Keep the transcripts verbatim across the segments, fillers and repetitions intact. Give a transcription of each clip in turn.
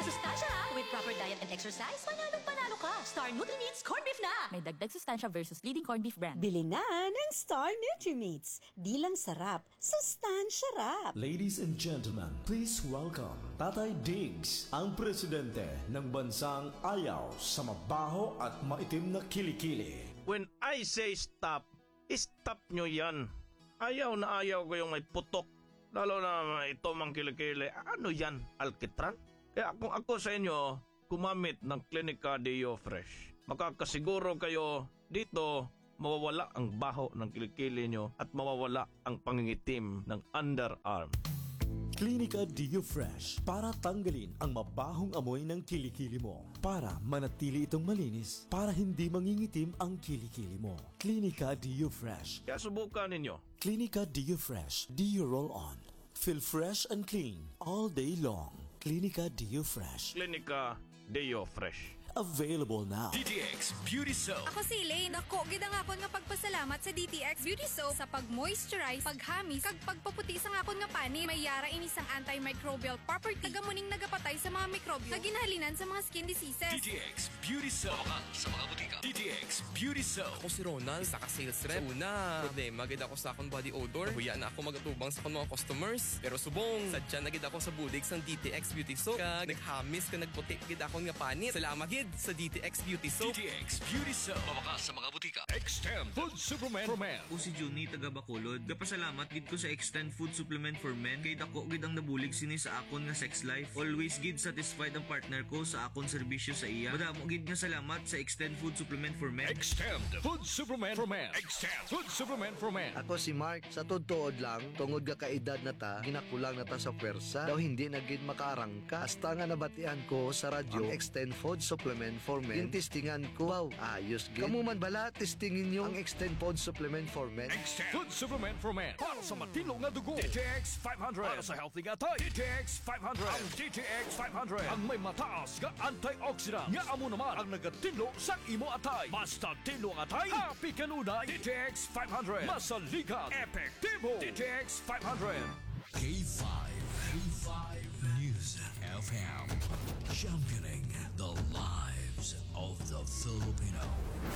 sa sustansya ha. With proper diet and exercise, panalong panalo ka. Star Nutri-Meats Corned Beef na. May dagdag sustansya versus leading corned beef brand. Bili na ng Star Nutri-Meats. Di lang sarap, sustansya rap. Ladies and gentlemen, please welcome Tatay Diggs, ang presidente ng bansang ayaw sa mabaho at maitim na kilikili. When I say stop, stop nyo yan. Ayaw na ayaw ko yung may putok. Lalo na ito mang kilikili. Ano yan? Alkitran? Kaya kung ako sa inyo, kumamit ng Clinica Deo Fresh. Makakasiguro kayo dito mawawala ang baho ng kilikili nyo at mawawala ang pangingitim ng underarm. Clinica Deo Fresh para tanggalin ang mabahong amoy ng kilikili mo. Para manatili itong malinis, para hindi mangingitim ang kilikili mo. Clinica Deo Fresh. Kaya subukan ninyo. Clinica Deo Fresh Deo Roll-On. Feel fresh and clean all day long. Clinica Deo Fresh. Clinica Deo Fresh. Available now. D T X Beauty Soap. Ako si Elaine. Ako, gida nga po nga pagpasalamat sa D T X Beauty Soap sa pag-moisturize, paghamis, kag pagpaputi sa nga po nga pani. May yara ini isang antimicrobial property. Tagamuning nagapatay sa mga mikrobyo. Kaginhalinan sa mga skin diseases. D T X Beauty Soap. Baka sa mga butika. D T X Beauty Soap. Ako si Ronald, isa ka sales rep. Una, problema gid ako sa akong body odor. Huya na ako magatubang sa akong mga customers. Pero subong, sadya na gid ako sa bulig sang D T X Beauty Soap. Kag naghamis ka nagputi gid ako nga pani. Salamat gid sa D T X Beauty Soap. D T X Beauty Soap. Baka sa mga butika. Extend Food Supplement for Men. O si Juni taga Bacolod. Gapasalamat gid ko sa Extend Food Supplement for Men. Kay dako gid ang nabulig sini sa akon nga sex life. Always gid satisfied ang partner ko sa akon serbisyo sa iya. Madamo gid nga salamat sa Extend Food Supplement for Men. Extend Food Supplement for Men. Extend Food Supplement for Men. Ako si Mark, sa todtood lang, tungod ga kaedad na ta, ginakulang na ta sa pwersa, daw hindi na gid makaarangka. Hasta nga nabatian ko sa radyo, ang Extend Food Supplement for Men. Yung testingan ko, wow, ayos gid. Kamu man bala, testingin nyo ang Extend Food Supplement for Men. Extend Food Supplement for Men. Para sa matino nga dugo. D T X five hundred. Para sa healthy nga tay. D T X five hundred. Ang D T X five hundred. Ang may mataas nga antioxidant. Nga amo naman ang nagatilo sa imo atay. Basta tilo ang atay, happy kanunay. D T X five hundred. Masaligan. Epektibo. D T X five hundred. K five. K five News F M. Championing the lives of the Filipino.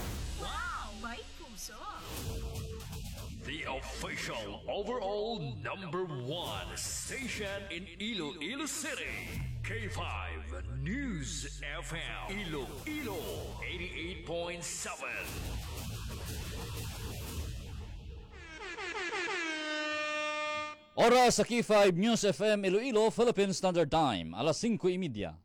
Wow! May puso! The official overall number one station in Iloilo City. K five News F M. Iloilo eighty-eight point seven. Oras sa K five News F M Iloilo, Philippine Standard Time, alas singko y media.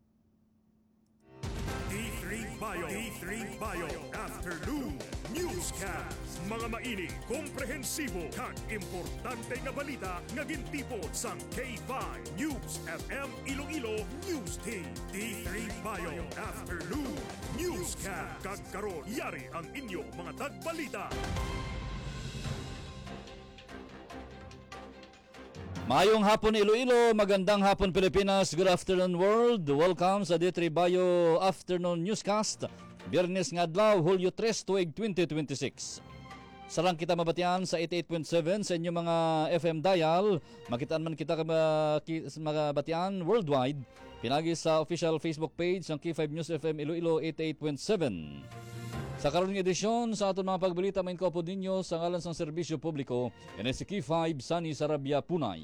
D three Bio, D three Bio Afternoon Newscast. Mga mainit, komprehensibo, kag importante nga balita nga gintipon sang K five News F M Iloilo News Team. D three Bio Afternoon Newscast. Kag karon yari ang inyo mga tagbalita. Mayong hapon Iloilo, magandang hapon Pilipinas, good afternoon world. Welcome sa D three Bio Afternoon Newscast. Biyernes nga adlaw, Hulyo tres, tuig twenty twenty-six. Sarang kita mabatian sa eighty-eight point seven sa inyong mga F M dial. Makitaan man kita mga batian worldwide. Pinagi sa official Facebook page ng K five News F M Iloilo eighty-eight point seven. Sa karong edisyon sa aton mga pagbalita main ko po ninyo sa ngalan sang serbisyo publiko, yan si K five Sunny Sarabia Punay.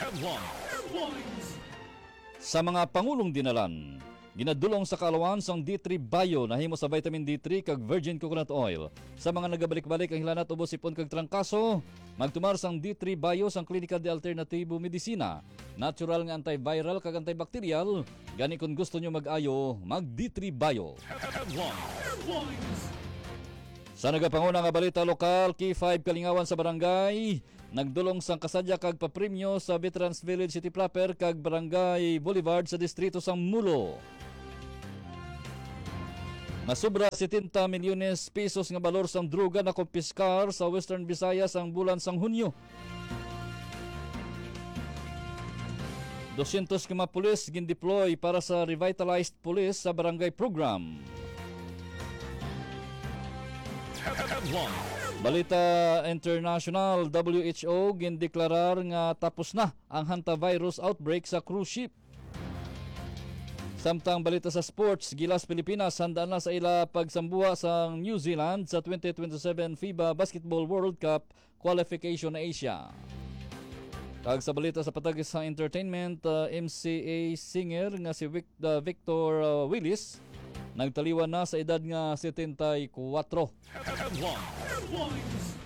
Sa mga pangulong dinalan, ginadulong sa kaalawan sang D three Bio na himo sa vitamin D three kag virgin coconut oil. Sa mga nagabalik-balik ang hilanat ubos sipon kag trangkaso, magtumar sang D three Bio sang Klinika de Alternatibo Medisina. Natural nga antiviral kag antibacterial. Gani kung gusto nyo mag-ayo, mag D three Bio. Sa nagapanguna nga balita lokal, K five Kalingawan sa barangay, nagdulong sang kasadya kag papremyo sa Veterans Village City Proper kag Barangay Boulevard sa distrito sang Mulo. Nasubra setenta milyones pesos nga balor sang droga na kumpiskar sa Western Visayas ang bulan sang Hunyo. dosyentos ka mga pulis gindeploy para sa revitalized police sa barangay program. Balita international, W H O gindeklarar nga tapos na ang hantavirus outbreak sa cruise ship. Samtang balita sa sports, Gilas Pilipinas handaan na sa ila pagsambuha sa New Zealand sa twenty twenty-seven FIBA Basketball World Cup Qualification Asia. Kag sa balita sa patag sa entertainment, uh, M C A singer nga si Vic, uh, Victor uh, Willis nagtaliwan na sa edad nga setenta y kuwatro. Headline. Headlines.